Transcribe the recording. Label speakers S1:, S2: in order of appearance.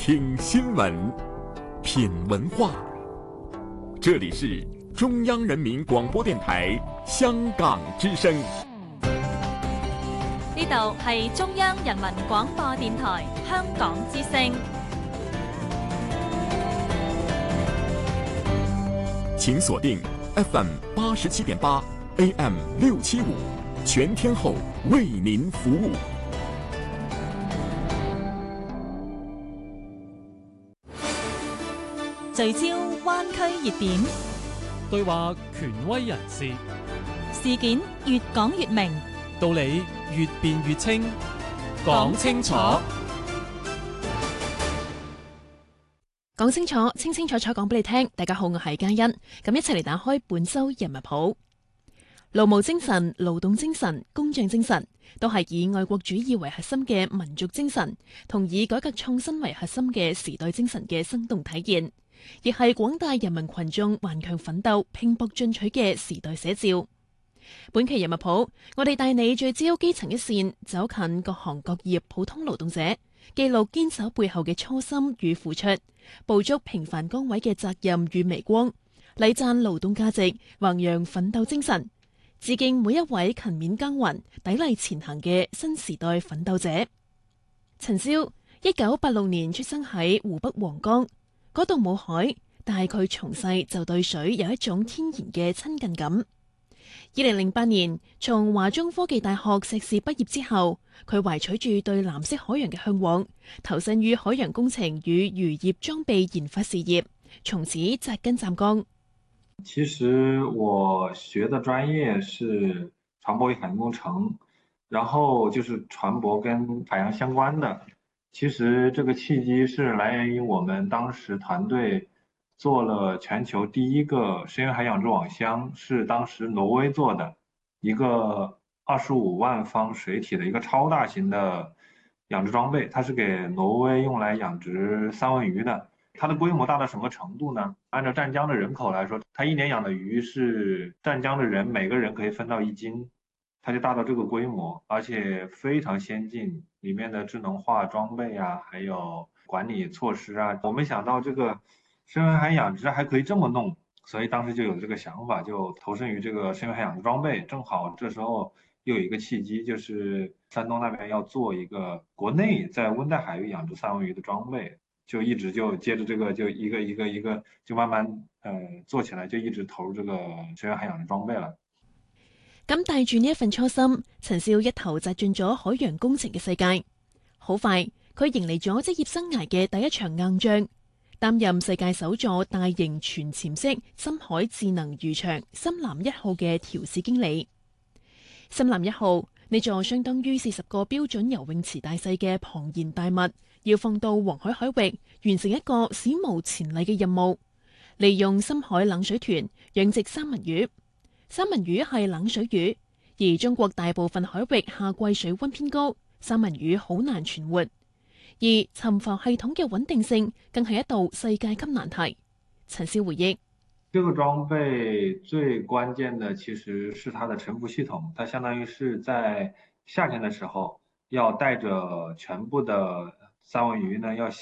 S1: 听新闻，品文化。这里是中央人民廣播電台香港之聲。
S2: 呢度係中央人民廣播電台香港之聲。
S1: 請鎖定 FM 87.8 AM 675，全天候為您服務。
S2: 聚焦灣區熱點，
S3: 對話權威人士，
S2: 事件越講越明，
S3: 道理越辯越清，講清楚，
S4: 講清楚，清清楚楚講俾你聽。大家好，我係嘉欣，咁一齊嚟打開本周人物譜。勞務精神、勞動精神、工匠精神，都係以愛國主義為核心嘅民族精神，同以改革創新為核心嘅時代精神嘅生動體現，亦係廣大人民群眾頑強奮鬥、拼搏進取嘅時代寫照。本期人物譜，我哋帶你聚焦基層一線，走近各行各業普通勞動者，記錄堅守背後嘅初心與付出，捕捉平凡崗位嘅責任與微光，禮讚勞動價值，弘揚奮鬥精神，致敬每一位勤勉耕耘、砥礪前行嘅新時代奮鬥者。陳蕭1986年出生喺湖北黃岡，嗰度冇海，但係佢從細就對水有一種天然嘅親近感。2008年從華中科技大學碩士畢業之後，佢懷取住對藍色海洋嘅向往，投身於海洋工程與漁業裝備研發事業，從此扎根湛江。
S5: 其實我學的專業是船舶與海洋工程，然後就是船舶跟海洋相關的。其實這個契機是來源於我們當時團隊做了全球第一個深淵海養殖網箱，是當時挪威做的一個25萬方水體的一個超大型的養殖裝備，它是給挪威用來養殖三文魚的。它的規模大到什麼程度呢？按照湛江的人口來說，它一年養的魚是湛江的人每個人可以分到1斤，它就大到這個規模，而且非常先進，裡面的智能化裝備啊，還有管理措施啊，我沒想到這個深淵海養殖還可以這麼弄，所以當時就有這個想法，就投身於這個深淵海養殖裝備。正好這時候又有一個契機，就是山東那邊要做一個國內在溫帶海域養殖三文魚的裝備。就一直就接着這個就一個就慢慢做起來，就一直投入這個深淵海洋的裝備了。
S4: 咁帶住呢一份初心，陳蕭一頭扎進咗海洋工程嘅世界。好快，佢迎嚟咗職業生涯嘅第一場硬仗，擔任世界首座大型全潛式深海智能漁場深藍1號嘅調試經理。深藍1號呢座相當於40個標準游泳池大細嘅龐然大物，要放到黃海海域完成一個史無前例嘅任務，利用深海冷水豚養殖三文魚。三文魚係冷水魚，而中國大部分海域夏季水溫偏高，三文魚好難存活，而沉浮系統嘅穩定性更係一道世界級難題。陳蕭回憶：
S5: 這個裝備最關鍵的其實是它的沉浮系統，它相當於是在夏天的時候要帶着全部的三文魚呢要